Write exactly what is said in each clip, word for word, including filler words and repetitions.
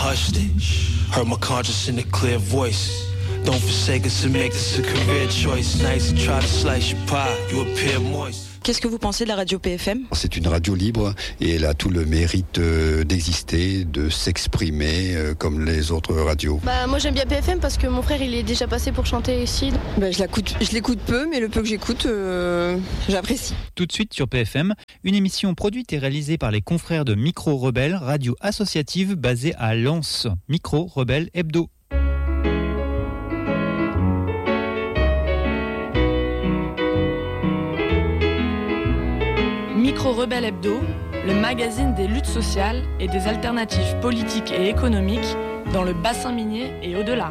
hushed it. Heard my conscience in a clear voice. Don't forsake us and make this a career choice. Nice to try to slice your pie, you appear moist. Qu'est-ce que vous pensez de la radio P F M ? C'est une radio libre et elle a tout le mérite euh, d'exister, de s'exprimer euh, comme les autres radios. Bah moi j'aime bien P F M parce que mon frère il est déjà passé pour chanter ici. Bah, je, l'écoute, je l'écoute peu, mais le peu que j'écoute, euh, j'apprécie. Tout de suite sur P F M, une émission produite et réalisée par les confrères de Micro Rebelle, radio associative basée à Lens. Micro Rebelle Hebdo. Micro Rebelle Hebdo, le magazine des luttes sociales et des alternatives politiques et économiques dans le bassin minier et au-delà.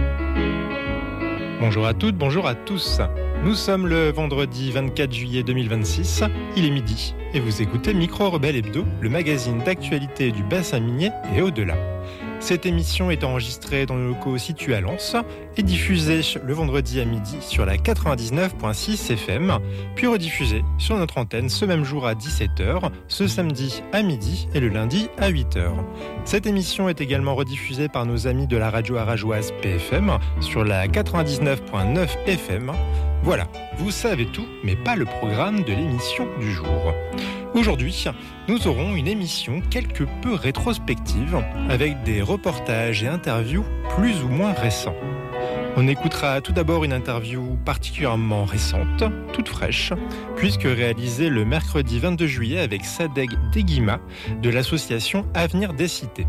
Bonjour à toutes, bonjour à tous. Nous sommes le vendredi vingt-quatre juillet deux mille vingt-six, il est midi et vous écoutez Micro Rebelle Hebdo, le magazine d'actualité du bassin minier et au-delà. Cette émission est enregistrée dans nos locaux situés à Lens et diffusée le vendredi à midi sur la quatre-vingt-dix-neuf virgule six F M, puis rediffusée sur notre antenne ce même jour à dix-sept heures, ce samedi à midi et le lundi à huit heures. Cette émission est également rediffusée par nos amis de la radio aragoise P F M sur la quatre-vingt-dix-neuf virgule neuf F M. Voilà, vous savez tout, mais pas le programme de l'émission du jour. Aujourd'hui, nous aurons une émission quelque peu rétrospective avec des reportages et interviews plus ou moins récents. On écoutera tout d'abord une interview particulièrement récente, toute fraîche, puisque réalisée le mercredi vingt-deux juillet avec Sadegh Deguima de l'association Avenir des Cités.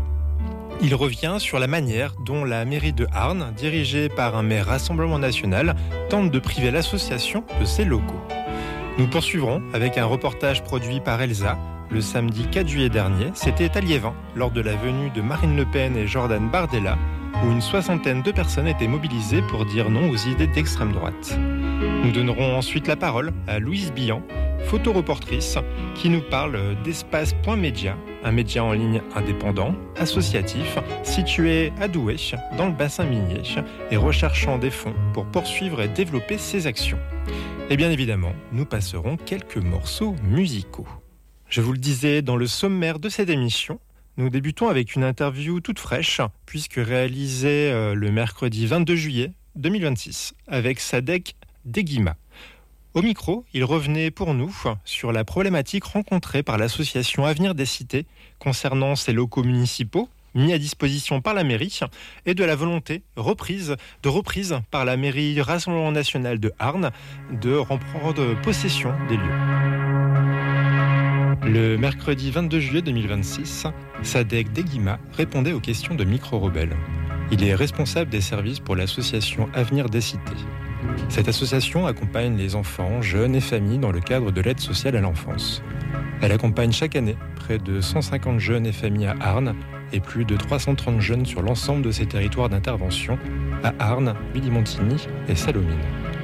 Il revient sur la manière dont la mairie de Arnes, dirigée par un maire Rassemblement National, tente de priver l'association de ses locaux. Nous poursuivrons avec un reportage produit par Elsa. Le samedi quatre juillet dernier, c'était à Liévin, lors de la venue de Marine Le Pen et Jordan Bardella, où une soixantaine de personnes étaient mobilisées pour dire non aux idées d'extrême droite. Nous donnerons ensuite la parole à Louise Billan, photoreportrice, qui nous parle d'Espace Point Média, un média en ligne indépendant, associatif, situé à Douai, dans le bassin minier, et recherchant des fonds pour poursuivre et développer ses actions. Et bien évidemment, nous passerons quelques morceaux musicaux. Je vous le disais dans le sommaire de cette émission, nous débutons avec une interview toute fraîche, puisque réalisée euh, le mercredi vingt-deux juillet deux mille vingt-six, avec Sadegh Deguima. Au micro, il revenait pour nous sur la problématique rencontrée par l'association Avenir des Cités concernant ses locaux municipaux, mis à disposition par la mairie, et de la volonté reprise, de reprise par la mairie Rassemblement National de Arnes de reprendre possession des lieux. Le mercredi vingt-deux juillet deux mille vingt-six, Sadegh Deguima répondait aux questions de Micro Rebelle. Il est responsable des services pour l'association Avenir des Cités. Cette association accompagne les enfants, jeunes et familles dans le cadre de l'aide sociale à l'enfance. Elle accompagne chaque année près de cent cinquante jeunes et familles à Arnes et plus de trois cent trente jeunes sur l'ensemble de ses territoires d'intervention à Arnes, Billy-Montigny et Salomine.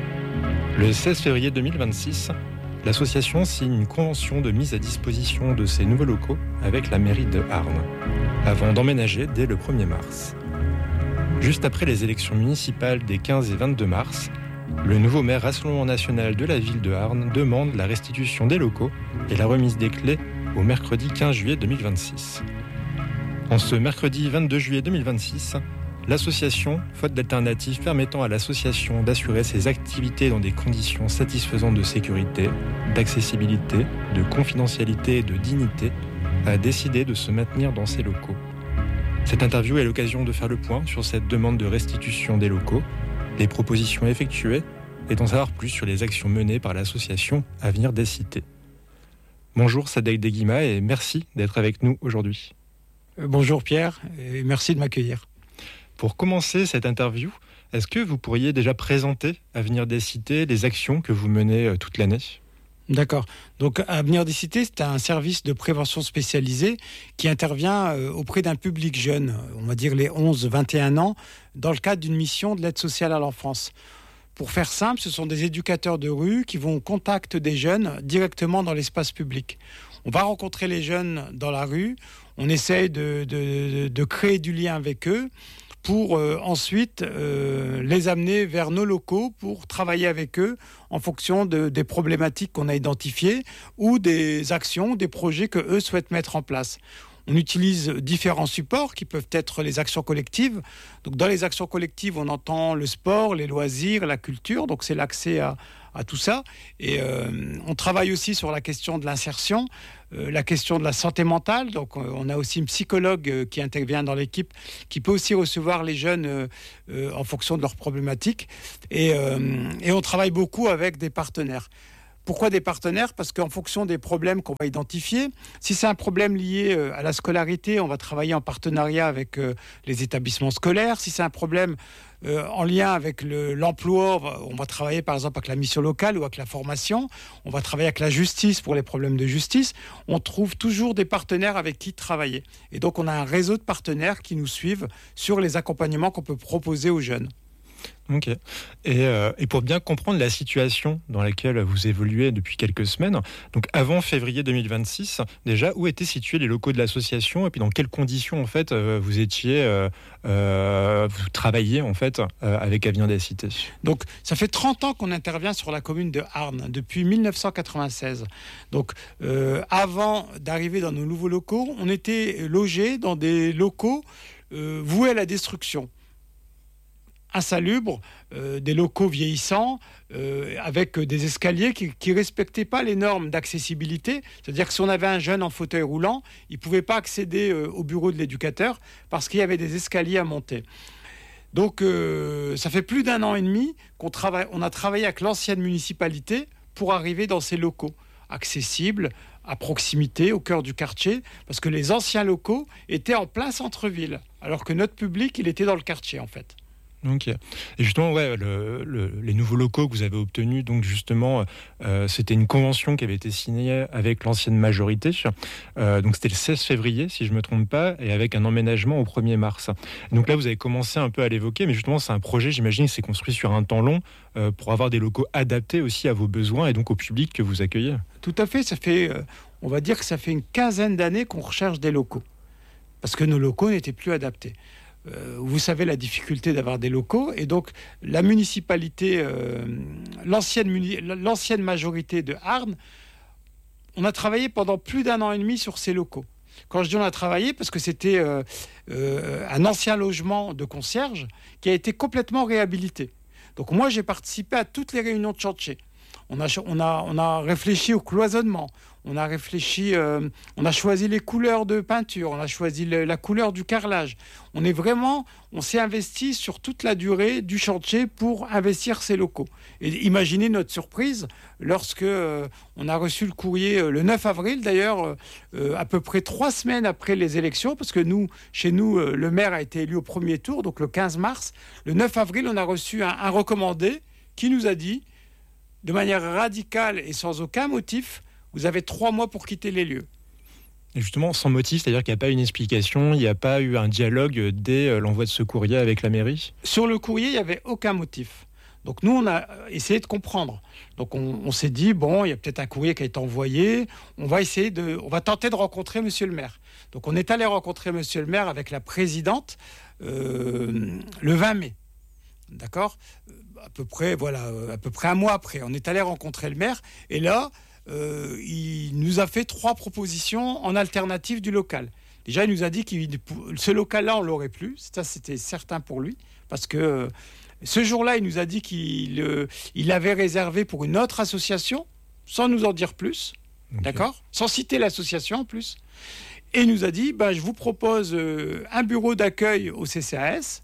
Le seize février deux mille vingt-six, l'association signe une convention de mise à disposition de ses nouveaux locaux avec la mairie de Arnes, avant d'emménager dès le premier mars. Juste après les élections municipales des quinze et vingt-deux mars, le nouveau maire Rassemblement National de la ville de Arnes demande la restitution des locaux et la remise des clés au mercredi quinze juillet deux mille vingt-six. En ce mercredi vingt-deux juillet deux mille vingt-six, l'association, faute d'alternative permettant à l'association d'assurer ses activités dans des conditions satisfaisantes de sécurité, d'accessibilité, de confidentialité et de dignité, a décidé de se maintenir dans ses locaux. Cette interview est l'occasion de faire le point sur cette demande de restitution des locaux, les propositions effectuées et d'en savoir plus sur les actions menées par l'association Avenir des Cités. Bonjour Sadegh Deguima et merci d'être avec nous aujourd'hui. Bonjour Pierre et merci de m'accueillir. Pour commencer cette interview, est-ce que vous pourriez déjà présenter Avenir des Cités, les actions que vous menez toute l'année ? D'accord. Donc Avenir des Cités, c'est un service de prévention spécialisé qui intervient auprès d'un public jeune, on va dire les onze à vingt et un ans, dans le cadre d'une mission de l'aide sociale à l'enfance. Pour faire simple, ce sont des éducateurs de rue qui vont au contact des jeunes directement dans l'espace public. On va rencontrer les jeunes dans la rue, on essaye de, de, de créer du lien avec eux pour euh, ensuite euh, les amener vers nos locaux pour travailler avec eux en fonction de, des problématiques qu'on a identifiées ou des actions, des projets qu'eux souhaitent mettre en place. On utilise différents supports qui peuvent être les actions collectives. Donc, dans les actions collectives, on entend le sport, les loisirs, la culture. Donc, c'est l'accès à, à tout ça. Et euh, on travaille aussi sur la question de l'insertion, euh, la question de la santé mentale. Donc, euh, on a aussi une psychologue euh, qui intervient dans l'équipe, qui peut aussi recevoir les jeunes euh, euh, en fonction de leurs problématiques. Et, euh, et on travaille beaucoup avec des partenaires. Pourquoi des partenaires ? Parce qu'en fonction des problèmes qu'on va identifier, si c'est un problème lié à la scolarité, on va travailler en partenariat avec les établissements scolaires. Si c'est un problème en lien avec le, l'emploi, on va travailler par exemple avec la mission locale ou avec la formation. On va travailler avec la justice pour les problèmes de justice. On trouve toujours des partenaires avec qui travailler. Et donc on a un réseau de partenaires qui nous suivent sur les accompagnements qu'on peut proposer aux jeunes. Ok. Et, euh, et pour bien comprendre la situation dans laquelle vous évoluez depuis quelques semaines, donc avant février deux mille vingt-six, déjà, où étaient situés les locaux de l'association et puis dans quelles conditions en fait euh, vous étiez, euh, euh, vous travailliez en fait euh, avec Avenir des Cités. Donc, ça fait trente ans qu'on intervient sur la commune de Arnes, depuis dix-neuf cent quatre-vingt-seize. Donc, euh, avant d'arriver dans nos nouveaux locaux, on était logés dans des locaux euh, voués à la destruction. Insalubres, euh, des locaux vieillissants, euh, avec des escaliers qui ne respectaient pas les normes d'accessibilité. C'est-à-dire que si on avait un jeune en fauteuil roulant, il ne pouvait pas accéder euh, au bureau de l'éducateur parce qu'il y avait des escaliers à monter. Donc, euh, ça fait plus d'un an et demi qu'on travaille, on a travaillé avec l'ancienne municipalité pour arriver dans ces locaux accessibles, à proximité, au cœur du quartier, parce que les anciens locaux étaient en plein centre-ville, alors que notre public, il était dans le quartier, en fait. Ok. Et justement, ouais, le, le, les nouveaux locaux que vous avez obtenus, donc justement, euh, c'était une convention qui avait été signée avec l'ancienne majorité. Euh, donc c'était le seize février, si je me trompe pas, et avec un emménagement au premier mars. Et donc là, vous avez commencé un peu à l'évoquer, mais justement, c'est un projet, j'imagine, qui s'est construit sur un temps long euh, pour avoir des locaux adaptés aussi à vos besoins et donc au public que vous accueillez. Tout à fait. Ça fait, euh, on va dire que ça fait une quinzaine d'années qu'on recherche des locaux, parce que nos locaux n'étaient plus adaptés. Euh, vous savez la difficulté d'avoir des locaux, et donc la municipalité, euh, l'ancienne, muni- l'ancienne majorité de Arnes, on a travaillé pendant plus d'un an et demi sur ces locaux. Quand je dis on a travaillé, parce que c'était euh, euh, un ancien logement de concierge qui a été complètement réhabilité. Donc moi j'ai participé à toutes les réunions de chantier. On a, on a, on a réfléchi au cloisonnement, on a réfléchi, euh, on a choisi les couleurs de peinture, on a choisi le, la couleur du carrelage. On est vraiment, on s'est investi sur toute la durée du chantier pour investir ces locaux. Et imaginez notre surprise lorsque euh, on a reçu le courrier euh, le neuf avril, d'ailleurs, euh, à peu près trois semaines après les élections, parce que nous, chez nous, euh, le maire a été élu au premier tour, donc le quinze mars. Le neuf avril, on a reçu un, un recommandé qui nous a dit, de manière radicale et sans aucun motif, vous avez trois mois pour quitter les lieux. Et justement, sans motif, c'est-à-dire qu'il n'y a pas une explication, il n'y a pas eu un dialogue dès l'envoi de ce courrier avec la mairie ? Sur le courrier, il n'y avait aucun motif. Donc nous, on a essayé de comprendre. Donc on, on s'est dit, bon, il y a peut-être un courrier qui a été envoyé, on va essayer de, on va tenter de rencontrer monsieur le maire. Donc on est allé rencontrer monsieur le maire avec la présidente euh, le vingt mai. D'accord ? À peu près, voilà, à peu près un mois après, on est allé rencontrer le maire, et là, euh, il nous a fait trois propositions en alternative du local. Déjà, il nous a dit que ce local-là, on l'aurait plus. Ça, c'était certain pour lui, parce que euh, ce jour-là, il nous a dit qu'il euh, il avait réservé pour une autre association, sans nous en dire plus, okay. D'accord ? Sans citer l'association en plus. Et il nous a dit, ben, je vous propose euh, un bureau d'accueil au C C A S.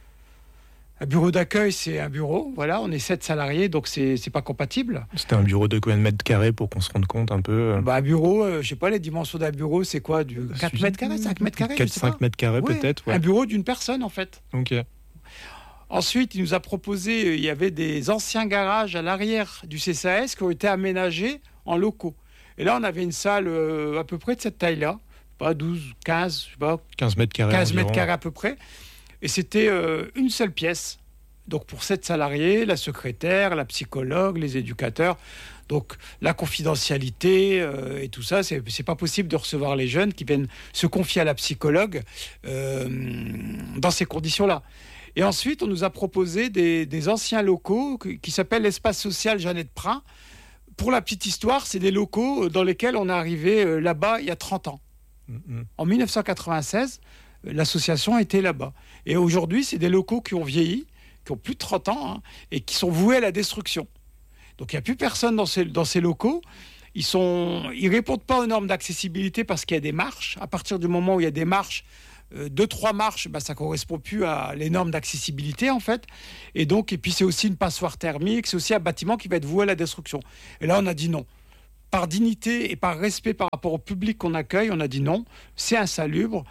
Un bureau d'accueil, c'est un bureau, voilà, on est sept salariés, donc c'est, c'est pas compatible. C'était un bureau de combien de mètres carrés pour qu'on se rende compte un peu ? Bah, un bureau, euh, je sais pas, les dimensions d'un bureau, c'est quoi, du quatre mètres carrés, cinq mètres carrés, quatre cinq mètres carrés ouais, peut-être, ouais. Un bureau d'une personne, en fait. Ok. Ensuite, il nous a proposé, il y avait des anciens garages à l'arrière du C C A S qui ont été aménagés en locaux. Et là, on avait une salle euh, à peu près de cette taille-là, pas douze, quinze, je sais pas. quinze mètres carrés. quinze mètres carrés à peu près. Et c'était euh, une seule pièce. Donc pour sept salariés, la secrétaire, la psychologue, les éducateurs. Donc la confidentialité euh, et tout ça, c'est, c'est pas possible de recevoir les jeunes qui viennent se confier à la psychologue euh, dans ces conditions-là. Et ensuite, on nous a proposé des, des anciens locaux qui, qui s'appellent l'espace social Jeannette Prin. Pour la petite histoire, c'est des locaux dans lesquels on est arrivé euh, là-bas il y a trente ans. Mmh. En dix-neuf cent quatre-vingt-seize, l'association était là-bas. Et aujourd'hui, c'est des locaux qui ont vieilli, qui ont plus de trente ans, hein, et qui sont voués à la destruction. Donc il n'y a plus personne dans ces, dans ces locaux. Ils ne ils répondent pas aux normes d'accessibilité parce qu'il y a des marches. À partir du moment où il y a des marches, euh, deux, trois marches, bah, ça ne correspond plus à les normes d'accessibilité, en fait. Et donc, et puis c'est aussi une passoire thermique, c'est aussi un bâtiment qui va être voué à la destruction. Et là, on a dit non. Par dignité et par respect par rapport au public qu'on accueille, on a dit non, c'est insalubre,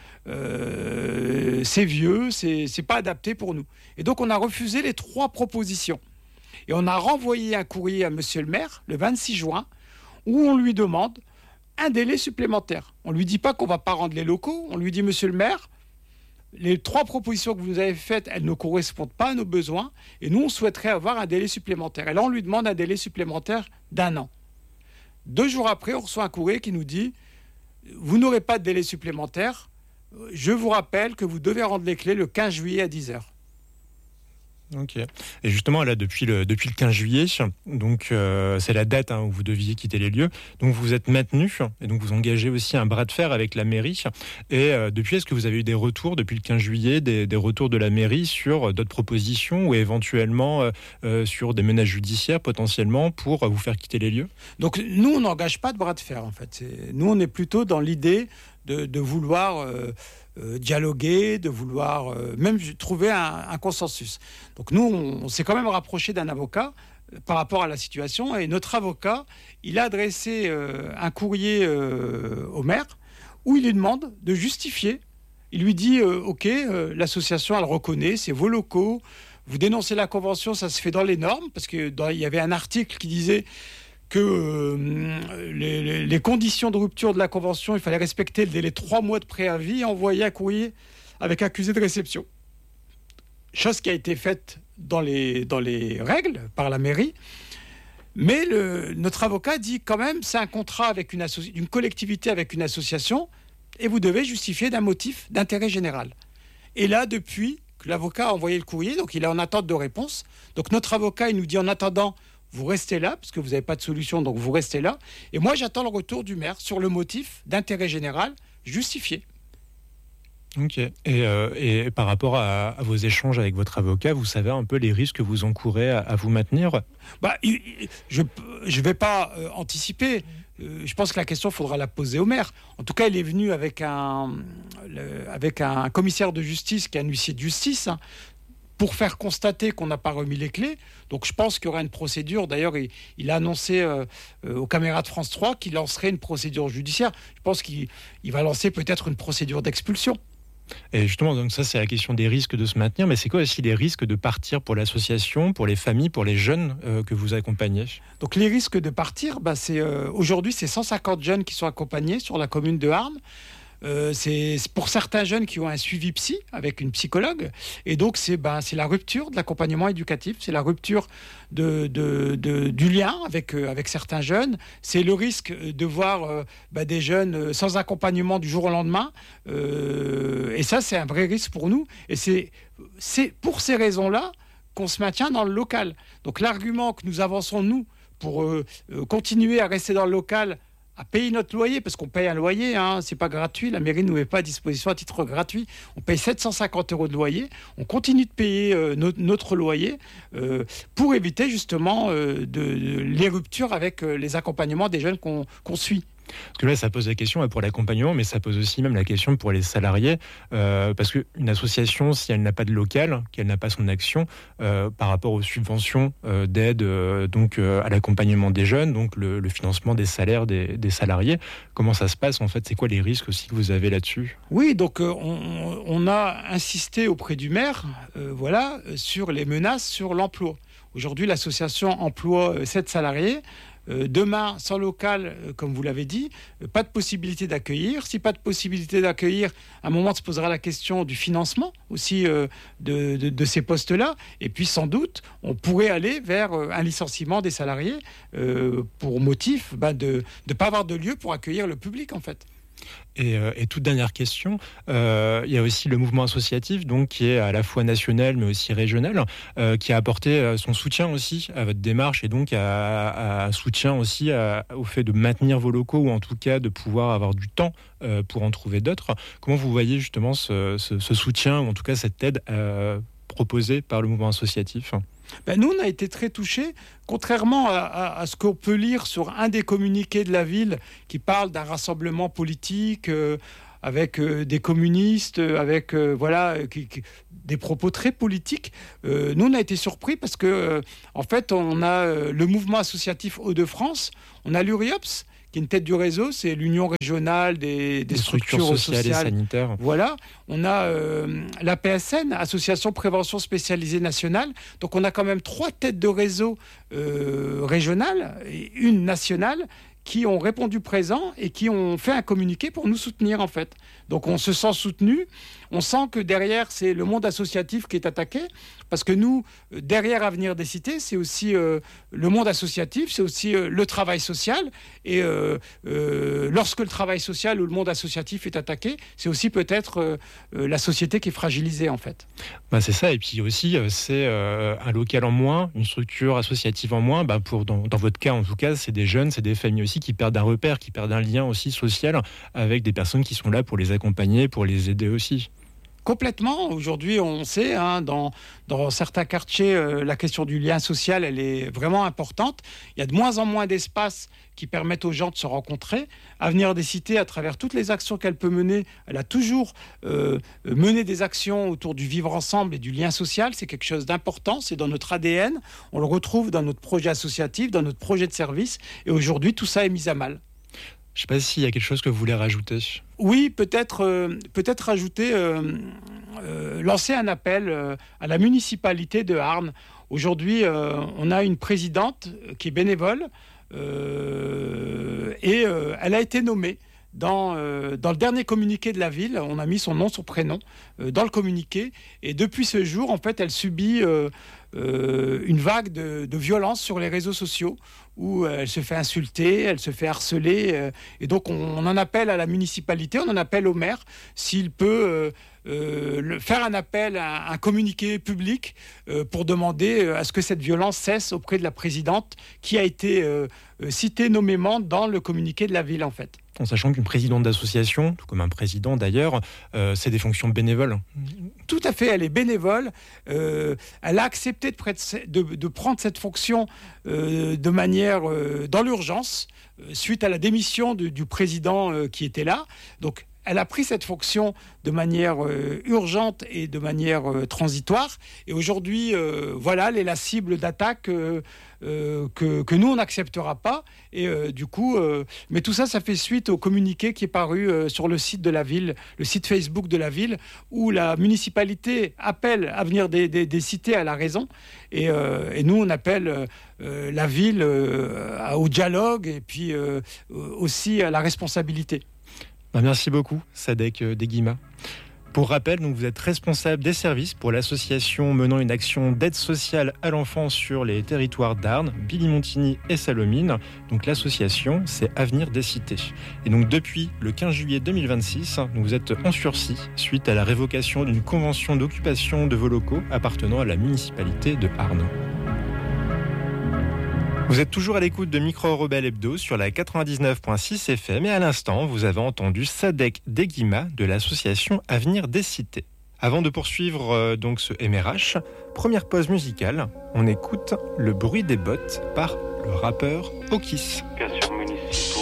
euh, c'est vieux, c'est, c'est pas adapté pour nous. Et donc, on a refusé les trois propositions. Et on a renvoyé un courrier à monsieur le maire, le vingt-six juin, où on lui demande un délai supplémentaire. On ne lui dit pas qu'on ne va pas rendre les locaux, on lui dit, monsieur le maire, les trois propositions que vous nous avez faites, elles ne correspondent pas à nos besoins, et nous, on souhaiterait avoir un délai supplémentaire. Et là, on lui demande un délai supplémentaire d'un an. Deux jours après, on reçoit un courrier qui nous dit, vous n'aurez pas de délai supplémentaire, je vous rappelle que vous devez rendre les clés le quinze juillet à dix heures. Ok. Et justement, là, depuis le, depuis le quinze juillet, donc euh, c'est la date hein, où vous deviez quitter les lieux. Donc vous êtes maintenu et donc vous engagez aussi un bras de fer avec la mairie. Et euh, depuis, est-ce que vous avez eu des retours depuis le quinze juillet, des, des retours de la mairie sur d'autres propositions ou éventuellement euh, euh, sur des menaces judiciaires potentiellement pour vous faire quitter les lieux? Donc nous, on n'engage pas de bras de fer en fait. C'est, nous, on est plutôt dans l'idée de, de vouloir euh, euh, dialoguer, de vouloir euh, même trouver un, un consensus. Donc nous, on, on s'est quand même rapproché d'un avocat euh, par rapport à la situation. Et notre avocat, il a adressé euh, un courrier euh, au maire où il lui demande de justifier. Il lui dit, euh, OK, euh, l'association, elle reconnaît, c'est vos locaux. Vous dénoncez la convention, ça se fait dans les normes. Parce qu'il y avait un article qui disait que euh, les, les, les conditions de rupture de la convention, il fallait respecter le délai de trois mois de préavis et envoyer un courrier avec accusé de réception. Chose qui a été faite dans les, dans les règles par la mairie. Mais le, notre avocat dit quand même, c'est un contrat avec une, associ- une collectivité avec une association et vous devez justifier d'un motif d'intérêt général. Et là, depuis que l'avocat a envoyé le courrier, donc il est en attente de réponse. Donc notre avocat, il nous dit en attendant, vous restez là, parce que vous n'avez pas de solution, donc vous restez là. Et moi, j'attends le retour du maire sur le motif d'intérêt général justifié. Ok. Et, euh, et par rapport à, à vos échanges avec votre avocat, vous savez un peu les risques que vous encourez à, à vous maintenir? Bah, je ne vais pas euh, anticiper. Euh, je pense que la question, il faudra la poser au maire. En tout cas, il est venu avec un, le, avec un commissaire de justice qui est un huissier de justice, hein, pour faire constater qu'on n'a pas remis les clés. Donc je pense qu'il y aura une procédure. D'ailleurs, il, il a annoncé euh, euh, aux caméras de France trois qu'il lancerait une procédure judiciaire. Je pense qu'il il va lancer peut-être une procédure d'expulsion. Et justement, donc ça, c'est la question des risques de se maintenir. Mais c'est quoi aussi les risques de partir pour l'association, pour les familles, pour les jeunes euh, que vous accompagnez? Donc les risques de partir, bah, c'est, euh, aujourd'hui, c'est cent cinquante jeunes qui sont accompagnés sur la commune de Harmes. Euh, c'est pour certains jeunes qui ont un suivi psy avec une psychologue, et donc c'est, ben, c'est la rupture de l'accompagnement éducatif, c'est la rupture de, de, de, du lien avec, euh, avec certains jeunes, c'est le risque de voir euh, ben, des jeunes sans accompagnement du jour au lendemain, euh, et ça c'est un vrai risque pour nous, et c'est, c'est pour ces raisons-là qu'on se maintient dans le local. Donc l'argument que nous avançons nous pour euh, continuer à rester dans le local, à payer notre loyer, parce qu'on paye un loyer, hein, c'est pas gratuit, la mairie ne nous met pas à disposition à titre gratuit, on paye sept cent cinquante euros de loyer, on continue de payer euh, no- notre loyer euh, pour éviter justement euh, de, de, les ruptures avec euh, les accompagnements des jeunes qu'on, qu'on suit. Parce que là, ça pose la question pour l'accompagnement, mais ça pose aussi même la question pour les salariés, euh, parce qu'une association, si elle n'a pas de local, qu'elle n'a pas son action, euh, par rapport aux subventions euh, d'aide euh, donc euh, à l'accompagnement des jeunes, donc le, le financement des salaires des, des salariés, comment ça se passe en fait? C'est quoi les risques aussi que vous avez là-dessus? Oui, donc euh, on, on a insisté auprès du maire, euh, voilà, sur les menaces sur l'emploi. Aujourd'hui, l'association emploie euh, sept salariés. Euh, demain, sans local, euh, comme vous l'avez dit, euh, pas de possibilité d'accueillir. Si pas de possibilité d'accueillir, à un moment se posera la question du financement aussi euh, de, de, de ces postes-là. Et puis sans doute, on pourrait aller vers euh, un licenciement des salariés euh, pour motif ben, de ne pas avoir de lieu pour accueillir le public en fait. Et, euh, et toute dernière question, euh, il y a aussi le mouvement associatif, donc qui est à la fois national mais aussi régional, euh, qui a apporté euh, son soutien aussi à votre démarche et donc à, à, à soutien aussi à, au fait de maintenir vos locaux ou en tout cas de pouvoir avoir du temps euh, pour en trouver d'autres. Comment vous voyez justement ce, ce, ce soutien ou en tout cas cette aide euh, proposée par le mouvement associatif ? Ben nous, on a été très touchés, contrairement à, à, à ce qu'on peut lire sur un des communiqués de la ville qui parle d'un rassemblement politique euh, avec euh, des communistes, avec euh, voilà, qui, qui, des propos très politiques. Euh, nous, on a été surpris parce que, euh, en fait, on a euh, le mouvement associatif Hauts-de-France, on a l'URIOPS, qui est une tête du réseau, c'est l'Union régionale des, des, des structures, structures sociales, sociales et sanitaires. Voilà. On a euh, l'A P S N, Association Prévention Spécialisée Nationale. Donc on a quand même trois têtes de réseau euh, régionales et une nationale qui ont répondu présent et qui ont fait un communiqué pour nous soutenir en fait. Donc on se sent soutenu. On sent que derrière, c'est le monde associatif qui est attaqué, parce que nous, derrière Avenir des Cités, c'est aussi euh, le monde associatif, c'est aussi euh, le travail social. Et euh, euh, lorsque le travail social ou le monde associatif est attaqué, c'est aussi peut-être euh, euh, la société qui est fragilisée, en fait. Ben c'est ça, et puis aussi, c'est euh, un local en moins, une structure associative en moins. Ben pour, dans, dans votre cas, en tout cas, c'est des jeunes, c'est des familles aussi qui perdent un repère, qui perdent un lien aussi social avec des personnes qui sont là pour les accompagner, pour les aider aussi. Complètement. Aujourd'hui, on sait, hein, dans, dans certains quartiers, euh, la question du lien social, elle est vraiment importante. Il y a de moins en moins d'espaces qui permettent aux gens de se rencontrer. Avenir des Cités, à travers toutes les actions qu'elle peut mener, elle a toujours euh, mené des actions autour du vivre ensemble et du lien social. C'est quelque chose d'important, c'est dans notre A D N. On le retrouve dans notre projet associatif, dans notre projet de service. Et aujourd'hui, tout ça est mis à mal. Je ne sais pas s'il y a quelque chose que vous voulez rajouter. Oui, peut-être, euh, peut-être rajouter, euh, euh, lancer un appel euh, à la municipalité de Arnes. Aujourd'hui, euh, on a une présidente qui est bénévole euh, et euh, elle a été nommée. Dans, euh, dans le dernier communiqué de la ville, on a mis son nom, son prénom euh, dans le communiqué. Et depuis ce jour, en fait, elle subit euh, euh, une vague de, de violence sur les réseaux sociaux où euh, elle se fait insulter, elle se fait harceler. Euh, et donc, on, on en appelle à la municipalité, on en appelle au maire s'il peut euh, euh, le, faire un appel, un, un communiqué public euh, pour demander euh, à ce que cette violence cesse auprès de la présidente qui a été euh, citée nommément dans le communiqué de la ville, en fait. En sachant qu'une présidente d'association, tout comme un président d'ailleurs, euh, c'est des fonctions bénévoles. Tout à fait, elle est bénévole. Euh, elle a accepté de, prêtre, de, de prendre cette fonction euh, de manière euh, dans l'urgence, euh, suite à la démission de, du président euh, qui était là. Donc, elle a pris cette fonction de manière euh, urgente et de manière euh, transitoire. Et aujourd'hui, euh, voilà, elle est la cible d'attaque euh, euh, que, que nous, on n'acceptera pas. Et euh, du coup, euh, mais tout ça, ça fait suite au communiqué qui est paru euh, sur le site de la ville, le site Facebook de la ville, où la municipalité appelle Avenir des, des, des Cités à la raison. Et, euh, et nous, on appelle euh, la ville euh, au dialogue et puis euh, aussi à la responsabilité. Merci beaucoup, Sadek Deguima. Pour rappel, donc, vous êtes responsable des services pour l'association menant une action d'aide sociale à l'enfance sur les territoires d'Arnes, Billy-Montigny et Salomine. Donc l'association, c'est Avenir des Cités. Et donc depuis le quinze juillet deux mille vingt-six, donc, vous êtes en sursis suite à la révocation d'une convention d'occupation de vos locaux appartenant à la municipalité de Arnes. Vous êtes toujours à l'écoute de Micro Rebelle Hebdo sur la quatre-vingt-dix-neuf virgule six F M et à l'instant, vous avez entendu Sadek Deguima de l'association Avenir des Cités. Avant de poursuivre euh, donc ce M R H, première pause musicale, on écoute Le bruit des bottes par le rappeur Okis.